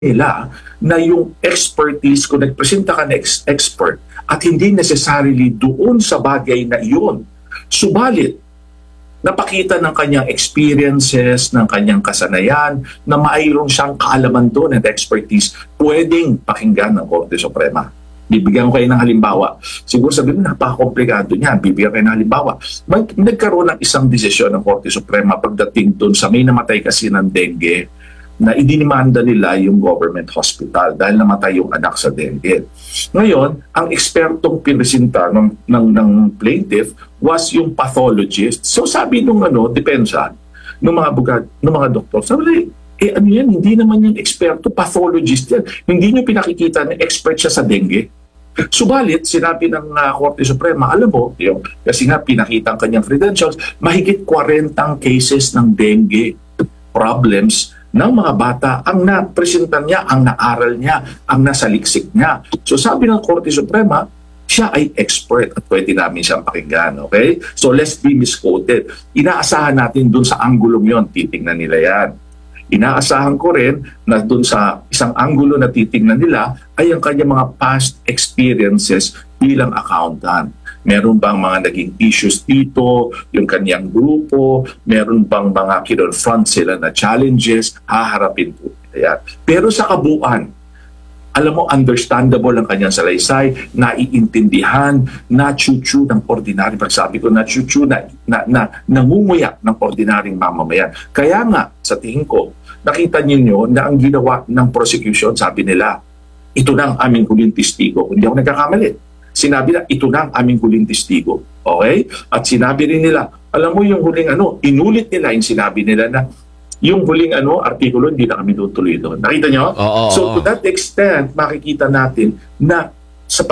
nila na yung expertise, kung nagpresenta ka na expert at hindi necessarily doon sa bagay na iyon, subalit napakita ng kanyang experiences, ng kanyang kasanayan, na mayroon siyang kaalaman doon at expertise, pwedeng pakinggan ng Korte Suprema. Bibigyan ko kayo ng halimbawa. Siguro sabihin mo, napaka-komplikado niyan. Bibigyan kayo ng halimbawa. Nagkaroon ng isang desisyon ng Korte Suprema pagdating doon sa may namatay kasi ng dengue na idinimanda nila yung government hospital dahil namatay yung anak sa dengue. Ngayon, ang ekspertong pinresenta ng plaintiff was yung pathologist. So sabi nung depensa, ng mga abogado, ng mga doktor, sabi, ano yan, hindi naman yung eksperto, pathologist yan. Hindi nyo pinakikita na expert siya sa dengue. Subalit, sinabi ng Korte Suprema, alam mo, kasi nga pinakita ang kanyang credentials, mahigit 40 cases ng dengue problems ng mga bata ang napresentan niya, ang naaral niya, ang nasaliksik niya. So sabi ng Korte Suprema, siya ay expert at pwede namin siyang pakinggan. Okay? So let's be misquoted. Inaasahan natin dun sa anggulong yon, titingnan nila yan. Inaasahan ko rin na dun sa isang anggulo na titingnan nila ay ang kanyang mga past experiences bilang accountant. Meron bang mga naging issues dito, yung kanyang grupo, meron bang mga kinonfront sila na challenges, haharapin po. Yan. Pero sa kabuuan, alam mo, understandable ang kanyang salaysay, naiintindihan, na-chuchu ng ordinary, pagsabi ko, na-chuchu, nangunguya ng ordinaryong mamamayan. Kaya nga, sa tingin ko, nakita niyo na ang ginawa ng prosecution, sabi nila, ito na ang aming huling testigo. Hindi ako nagkakamali. Sinabi na, ito na ang aming huling testigo. Okay? At sinabi rin nila, alam mo yung huling inulit nila yung sinabi nila na yung huling artikulo, hindi na kami tutuloy doon. Nakita nyo? So to that extent, makikita natin na sa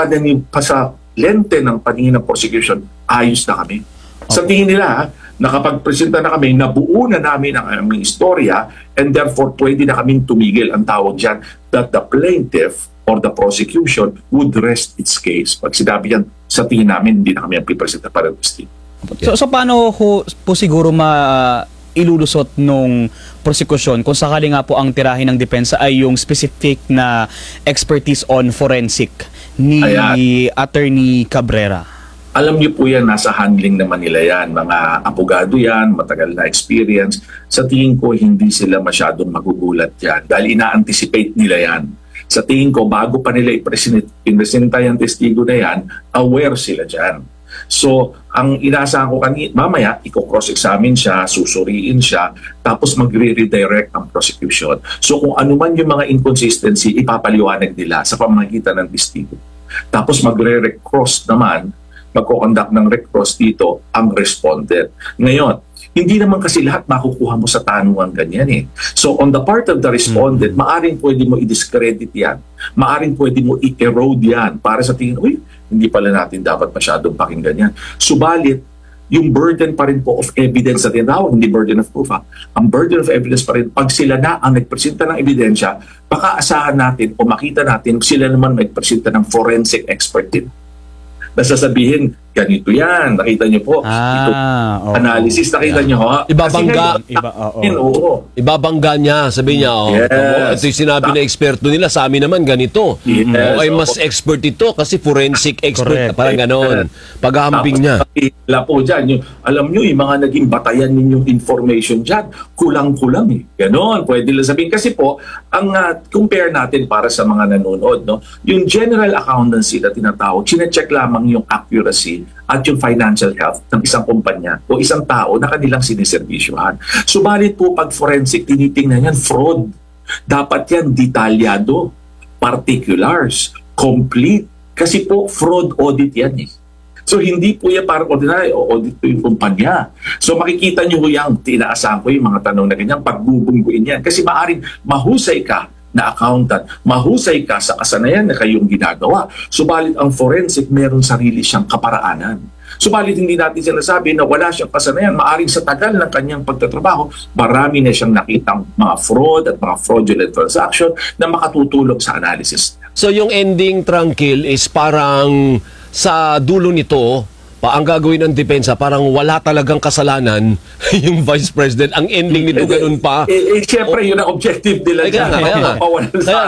lente ng paningin ng prosecution, ayos na kami. Sa tingin nila, nakapag-presenta na kami, nabuo na namin ang aming istorya, and therefore pwede na kaming tumigil. Ang tawag dyan, that the plaintiff or the prosecution would rest its case. Pag sinabi yan, sa tingin namin, hindi na kami ang pipresenta para testigo. So paano po siguro ilulusot nung prosecution kung sakali nga po ang tirahin ng depensa ay yung specific na expertise on forensic ni Attorney Cabrera? Alam niyo po yan, nasa handling naman nila yan. Mga abogado yan, matagal na experience. Sa tingin ko, hindi sila masyadong magugulat yan dahil ina-anticipate nila yan. Sa tingin ko, bago pa nila i-presenta yung testigo na yan, aware sila dyan. So, ang inaasahan ko mamaya, i-cross-examine siya, susuriin siya, tapos magre-redirect ang prosecution. So, kung ano man yung mga inconsistency, ipapaliwanag nila sa pamamagitan ng testigo. Tapos magre-recross naman, magko-conduct ng recross dito ang respondent. Ngayon, hindi naman kasi lahat makukuha mo sa tanungan ganyan eh. So on the part of the respondent, maaring pwede mo i-discredit yan. Maaring pwede mo i-erode yan para sa tingin, uy, hindi pala natin dapat masyadong pakinggan yan. Subalit, yung burden pa rin po of evidence na tinatawag, hindi burden of proof ha. Ang burden of evidence pa rin, pag sila na ang nagpresenta ng ebidensya, baka asahan natin o makita natin sila naman nagpresenta ng forensic expert din. Nasasabihin, ganito yan. Nakita niyo po. Ito, analysis, nakita niyo ho. Ibabangga. Ibabangga niya. Sabi niya, ito yung sinabi na eksperto nila. Sa amin naman, ganito. Ay mas expert ito kasi forensic expert. Parang ganon. Paghahamping niya. Wala po dyan. Alam niyo, yung mga naging batayan ninyong information dyan, kulang-kulang eh. Ganon. Pwede lang sabihin. Kasi po, ang compare natin para sa mga nanonood, no? Yung general accountancy na tinatawag, sine-check lamang yung accuracy at yung financial health ng isang kumpanya o isang tao na kanilang siniservisyohan. Subalit po pag forensic, tinitingnan yan, fraud. Dapat yan detalyado, particulars, complete. Kasi po fraud audit yan eh. So hindi po yan parang ordinary audit po yung kumpanya. So makikita nyo yung tinaasahan ko yung mga tanong na ganyan, pagbubungguin yan. Kasi maaring mahusay ka na accountant, mahusay ka sa kasanayan na kayong ginagawa. Subalit ang forensic, meron sarili siyang kaparaanan. Subalit hindi natin sinasabi na wala siyang kasanayan. Maaring sa tagal ng kanyang pagtatrabaho, marami na siyang nakitang mga fraud at mga fraudulent transaction na makatutulong sa analysis. So yung ending, Tranquil, is parang sa dulo nito, ang gagawin ng depensa, parang wala talagang kasalanan yung Vice President. Ang ending nito ganun pa. Siyempre, yun ang objective nila Kaya nga. Mapawalan Kaya